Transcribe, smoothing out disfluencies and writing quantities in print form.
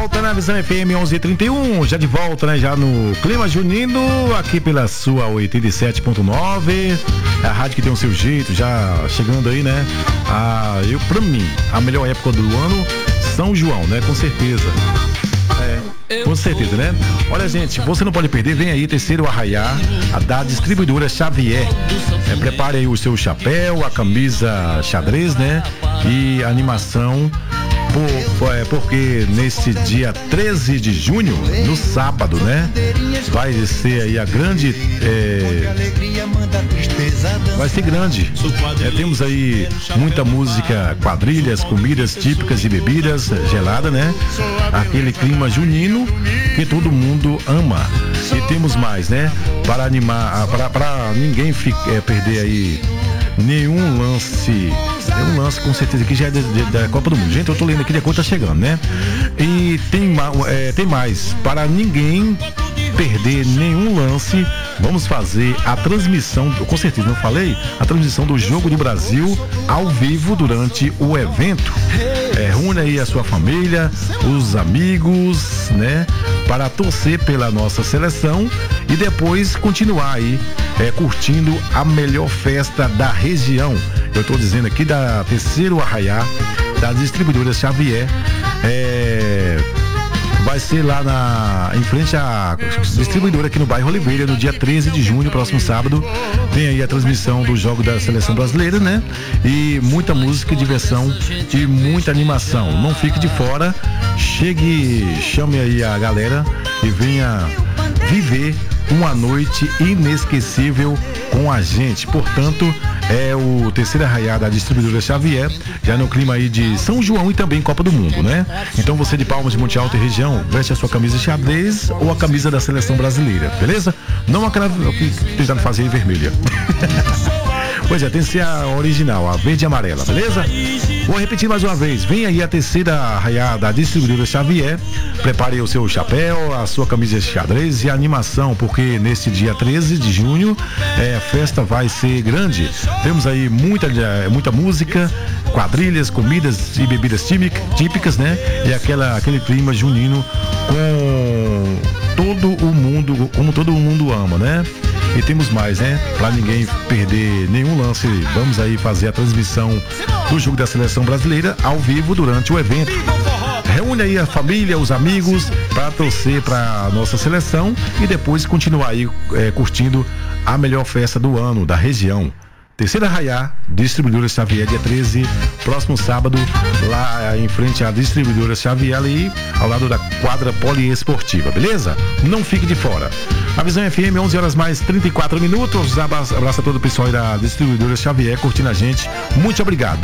volta na Visão FM 11:31, já de volta, né? Já no clima junino, aqui pela sua 87.9, a rádio que tem o seu jeito, já chegando aí, né? Pra mim, a melhor época do ano, São João, né? Com certeza. Com certeza, né? Olha, gente, você não pode perder, vem aí, terceiro arraiá da distribuidora Xavier. Prepare aí o seu chapéu, a camisa xadrez, né? E a animação, porque nesse dia 13 de junho, no sábado, né? Vai ser aí a grande. Vai ser grande. Temos aí muita música, quadrilhas, comidas típicas e bebidas geladas, né? Aquele clima junino que todo mundo ama. E temos mais, né? Para animar, para ninguém perder aí nenhum lance. É um lance com certeza que já é da Copa do Mundo. Gente, eu tô lendo aqui, a conta tá chegando, né? E tem mais. Para ninguém perder nenhum lance, vamos fazer a transmissão, com certeza, não falei? A transmissão do Jogo do Brasil ao vivo durante o evento. Reúne aí a sua família, os amigos, né? Para torcer pela nossa seleção e depois continuar aí curtindo a melhor festa da região. Eu estou dizendo aqui da terceiro arraiá da distribuidora Xavier. Vai ser lá em frente à distribuidora aqui no bairro Oliveira, no dia 13 de junho, próximo sábado. Tem aí a transmissão do jogo da seleção brasileira, né? E muita música, diversão e muita animação. Não fique de fora, chame aí a galera e venha viver uma noite inesquecível com a gente. Portanto, é o terceiro arraiá da distribuidora Xavier, já no clima aí de São João e também Copa do Mundo, né? Então você de Palmas de Monte Alto e região, veste a sua camisa xadrez ou a camisa da seleção brasileira, beleza? Não aquela que tentaram fazer em vermelha. Pois tem que ser a original, a verde e amarela, beleza? Vou repetir mais uma vez, vem aí a terceira arraiá da distribuidora Xavier, prepare o seu chapéu, a sua camisa xadrez e a animação, porque nesse dia 13 de junho a festa vai ser grande. Temos aí muita música, quadrilhas, comidas e bebidas típicas, né? E aquele clima junino com todo o mundo, como todo mundo ama, né? E temos mais, né? Para ninguém perder nenhum lance, vamos aí fazer a transmissão do jogo da seleção brasileira ao vivo durante o evento. Reúne aí a família, os amigos, para torcer para nossa seleção e depois continuar aí curtindo a melhor festa do ano da região. Terceira arraiá, distribuidora Xavier, dia 13, próximo sábado, lá em frente à distribuidora Xavier, ali ao lado da quadra poliesportiva, beleza? Não fique de fora. A Visão FM, 11h mais 34 minutos. Abraço a todo o pessoal aí da distribuidora Xavier curtindo a gente. Muito obrigado.